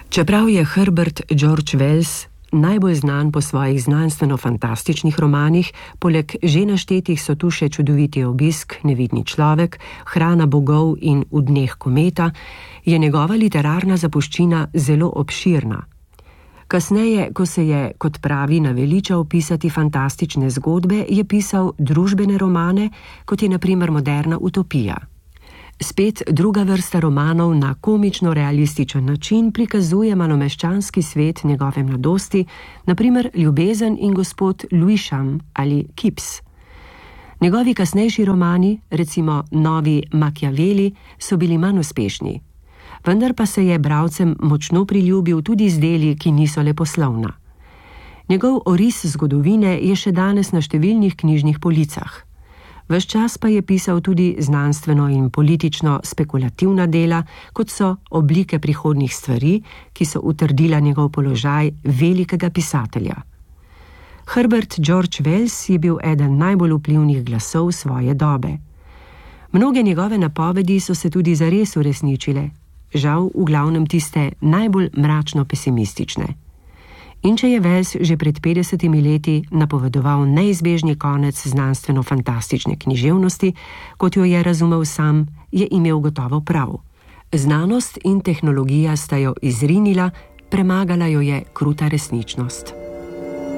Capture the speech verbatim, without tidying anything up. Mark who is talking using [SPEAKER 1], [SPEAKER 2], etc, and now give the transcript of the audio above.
[SPEAKER 1] Čeprav je Herbert George Wells najbolj znan po svojih znanstveno-fantastičnih romanih, poleg že naštetih so tu še Čudoviti obisk, Nevidni človek, Hrana bogov in V dneh kometa, je njegova literarna zapuščina zelo obširna. Kasneje, ko se je, kot pravi, naveličal pisati fantastične zgodbe, je pisal družbene romane, kot je na primer Moderna utopija. Spet druga vrsta romanov na komično-realističen način prikazuje malomeščanski svet njegove mladosti, na primer Ljubezen in gospod Lewisham ali Kips. Njegovi kasnejši romani, recimo Novi Machiavelli, so bili manj uspešni, vendar pa se je bralcem močno priljubil tudi z deli, ki niso leposlovna. Njegov oris zgodovine je še danes na številnih knjižnih policah. Ves čas pa je pisal tudi znanstveno in politično spekulativna dela, kot so Oblike prihodnjih stvari, ki so utrdila njegov položaj velikega pisatelja. Herbert George Wells je bil eden najbolj vplivnih glasov svoje dobe. Mnoge njegove napovedi so se tudi zares uresničile, žal v glavnem tiste najbolj mračno pesimistične. In če je Wells že pred petdesetimi leti napovedoval neizbežni konec znanstveno-fantastične književnosti, kot jo je razumel sam, je imel gotovo prav. Znanost in tehnologija sta jo izrinila, premagala jo je kruta resničnost.